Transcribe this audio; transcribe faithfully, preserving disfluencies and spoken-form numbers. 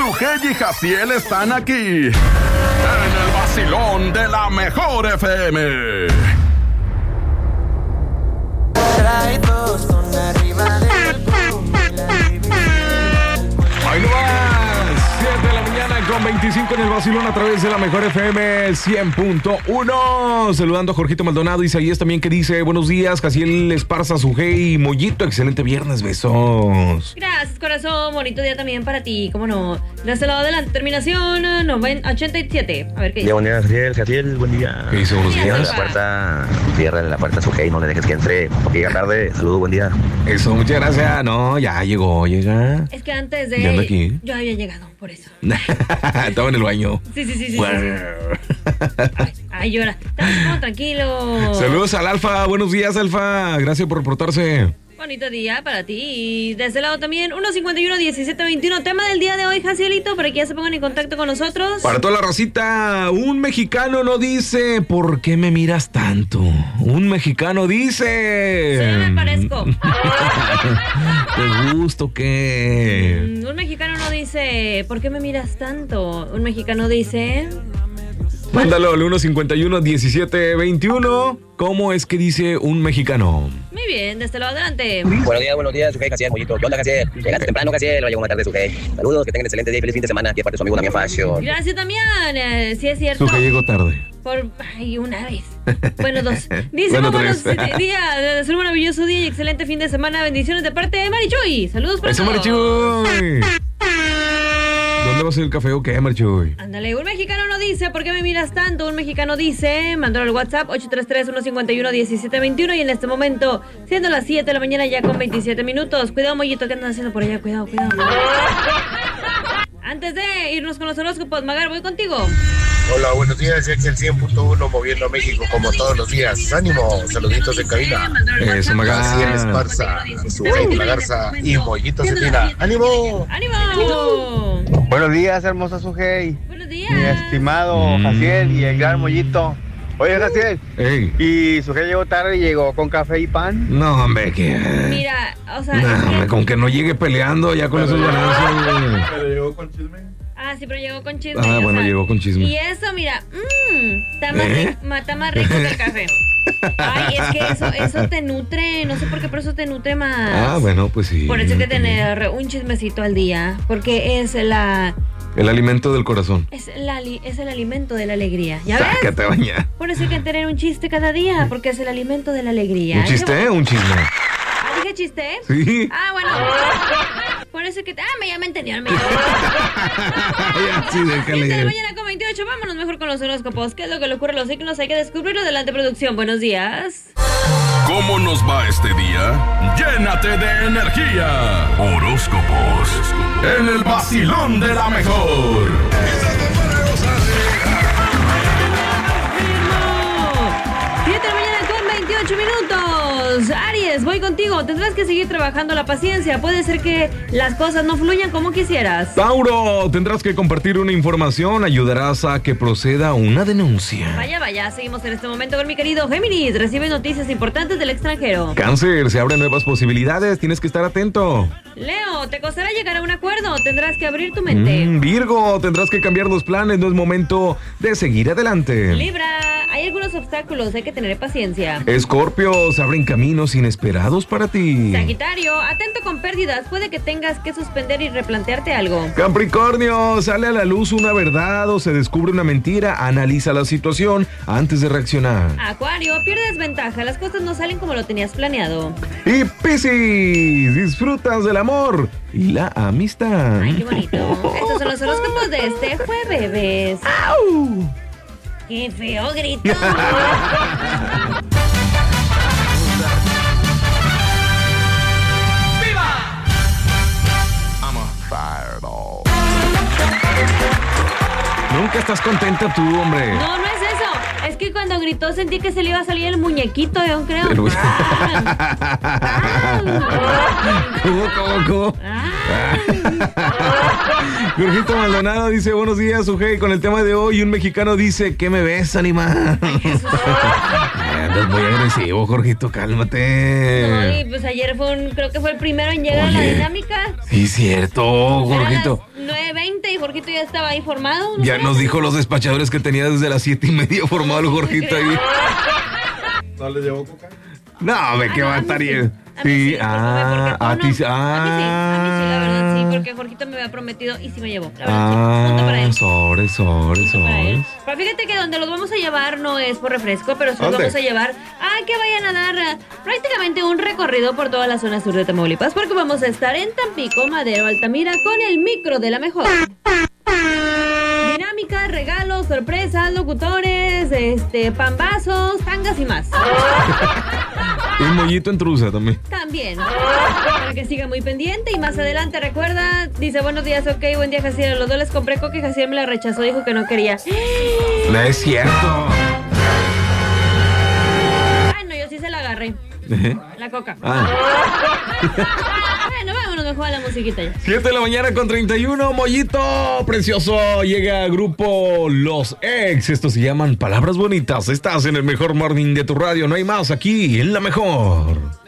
Sujei y Jaciel están aquí en el vacilón de la mejor F M. Trae dos con arriba del Ahí no vas, siete de la mañana con veinticinco en el vacilón a través de la mejor F M cien punto uno. Saludando a Jorgito Maldonado, Isaías también que dice buenos días, Jaciel Esparza, Sujei, Mollito, excelente viernes, besos. Gracias, corazón, bonito día también para ti, cómo no. De este lado adelante, terminación ochenta y siete. A ver qué dice. Buen día, Jaciel, Jaciel, buen día. ¿Qué dice? Buenos días. La puerta, cierra la puerta, Sujei, no le dejes que entre, porque llega tarde. Saludos, buen día. Eso, muchas gracias. No, ya llegó, llega. Es que antes ¿Ya anda de... aquí? Yo había llegado, por eso. Estaba en el baño. Sí, sí, sí, sí. sí, sí. Ay, ay, llora. Estamos como tranquilos. Saludos al Alfa, buenos días, Alfa. Gracias por reportarse. Bonito día para ti. Y de este lado también, uno cincuenta y uno, diecisiete veintiuno. Tema del día de hoy, Jacielito, para que ya se pongan en contacto con nosotros. Para toda la racita, un mexicano no dice ¿por qué me miras tanto? Un mexicano dice... Sí, me parezco. ¿Te gusto qué? Mm, un mexicano no dice ¿por qué me miras tanto? Un mexicano dice... Mándalo al uno cincuenta y uno, diecisiete veintiuno. ¿Cómo es que dice un mexicano? Muy bien, de este lado adelante. Buenos días, buenos días, Sujei, Jaciel, Mollito. ¿Qué onda, Jaciel? Llegaste temprano, Jaciel, no llegó más tarde, Sujei. Saludos, que tengan excelente día y feliz fin de semana. Aquí aparte su amigo Damián Fashion. Gracias, Damián. Eh, sí es cierto. Sujei llegó tarde. Por... Ay, una vez. Bueno, dos. Dice, Bueno, buenos tres. días. De ser un maravilloso día y excelente fin de semana. Bendiciones de parte de Marichuy. Saludos para ¡Eso, todos. Marichuy! ¿Dónde va a ser el café o qué, Marichuy? Ándale, un mexicano no dice ¿por qué me miras tanto? Un mexicano dice, mándalo al WhatsApp ocho tres tres, uno cinco uno, diecisiete veintiuno. Y en este momento, siendo las siete de la mañana ya con veintisiete minutos. Cuidado, Mollito, ¿qué andan haciendo por allá? Cuidado, cuidado. Antes de irnos con los horóscopos, Magar, voy contigo. Hola, buenos días, Jack el cien punto uno moviendo a México como todos los días. ¡Ánimo! Saluditos de cabina. Eso, Magar. Jaciel Esparza, Sujei La Garza y Mollito Cetina. ¡Ánimo! ¡Ánimo! Buenos días, hermosa Sujei, Buenos días. mi estimado Mm. Jaciel y el gran Mollito. Oye, Jaciel, Ey. y Sujei llegó tarde y llegó con café y pan. No, hombre, que... Mira, o sea... No, es que- hombre, con que no llegue peleando ya con esos ganancias, güey. Pero llegó con chisme. Ah, sí, pero llegó con chisme. Ah, o bueno, sea, llegó con chisme. Y eso, mira, mmm, está, más ¿Eh? rico- ma- está más rico que el café. Ay, es que eso, eso te nutre, no sé por qué, pero eso te nutre más. Ah, bueno, pues sí. Por eso hay que tener un chismecito al día, porque es la... El alimento del corazón. Es, la, li- es el alimento de la alegría. ¿Ya ves? Sácate, baña. Por eso hay que tener un chiste cada día, porque es el alimento de la alegría. ¿Un chiste o un chisme? Ah, ¿dije chiste? Sí. Ah, bueno. Por eso que... Ah, me ya me entendieron. Me ya. Ya, sí, siete de la déjale. mañana con veintiocho, vámonos mejor con los horóscopos. ¿Qué es lo que le ocurre a los signos? Hay que descubrirlo delante de producción. Buenos días. ¿Cómo nos va este día? Llénate de energía. Horóscopos en el vacilón de la mejor. siete de la mañana con veintiocho minutos. Aries, voy contigo. Tendrás que seguir trabajando la paciencia. Puede ser que las cosas no fluyan como quisieras. Tauro, tendrás que compartir una información, ayudarás a que proceda una denuncia. Vaya, vaya, seguimos en este momento con mi querido Géminis. Recibe noticias importantes del extranjero. Cáncer, se abren nuevas posibilidades, tienes que estar atento. Leo, te costará llegar a un acuerdo. Tendrás que abrir tu mente. Mm, Virgo, tendrás que cambiar los planes, no es momento de seguir adelante. Libra, hay algunos obstáculos, hay que tener paciencia. Escorpio, se abren caminos inesperados para ti. Sagitario, atento con pérdidas, puede que tengas que suspender y replantearte algo. Capricornio, sale a la luz una verdad o se descubre una mentira, analiza la situación antes de reaccionar. Acuario, pierdes ventaja, las cosas no salen como lo tenías planeado. Y Piscis, disfrutas del amor y la amistad. Ay, qué bonito. Estos son los horóscopos de este jueves. ¡Au! ¡Qué feo grito! Nunca estás contenta tú, hombre. No, no es eso. Es que cuando gritó sentí que se le iba a salir el muñequito, yo creo. El- Ah. ¿Cómo, cómo, cómo? Ah. Jorgito Maldonado dice, buenos días, Sujei, con el tema de hoy. Un mexicano dice, ¿qué me ves, animal? Andas muy agresivo, Jorgito, cálmate. Ay, pues ayer fue un, creo que fue el primero en llegar a la Oye. dinámica. Sí, cierto, Eran Jorgito. las nueve veinte y Jorgito ya estaba ahí formado. ¿no Ya sé? nos dijo los despachadores que tenía desde las siete y media formado el Jorgito ahí. ¿No le llevó coca? No, ve que Ah, va a no, estar a mí bien. A mí Sí, sí, ah, porque a tú ti no. sí. A mí sí, a mí sí, la verdad sí, Ah, porque Jorgito me había prometido y sí me llevó. La verdad sí. Punto para ah, él. sobres, sobres, Punto para él. sobres. Pero fíjate que donde los vamos a llevar no es por refresco, pero sí los ¿Dónde? vamos a llevar a que vayan a dar eh, prácticamente un recorrido por toda la zona sur de Tamaulipas, porque vamos a estar en Tampico, Madero, Altamira con el micro de la mejor. Dinámicas, regalos, sorpresas, locutores, este, pambazos, tangas y más. Y un mollito en truza también. También. Para que siga muy pendiente. Y más adelante, recuerda, dice, buenos días, ok, buen día, Jaciel. A los dos les compré coca y Jaciel me la rechazó, dijo que no quería. No es cierto. Ay, no, yo sí se la agarré. ¿Eh? La coca. Ah. Bueno, vámonos mejor a la musiquita ya. siete de la mañana con treinta y uno, mollito precioso. Llega grupo Los Ex. Estos se llaman Palabras Bonitas. Estás en el mejor morning de tu radio. No hay más aquí en la mejor.